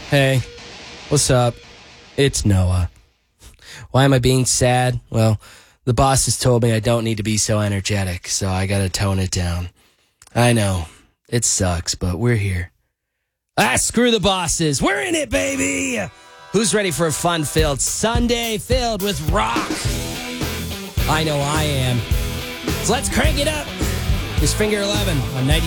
Hey, what's up? It's Noah. Why am I being sad? Well, the boss has told me I don't need to be so energetic, so I gotta tone it down. I know, it sucks, but we're here. Screw the bosses. We're in it, baby! Who's ready for a fun-filled Sunday filled with rock? I know I am. So let's crank it up. Here's Finger 11 on 96.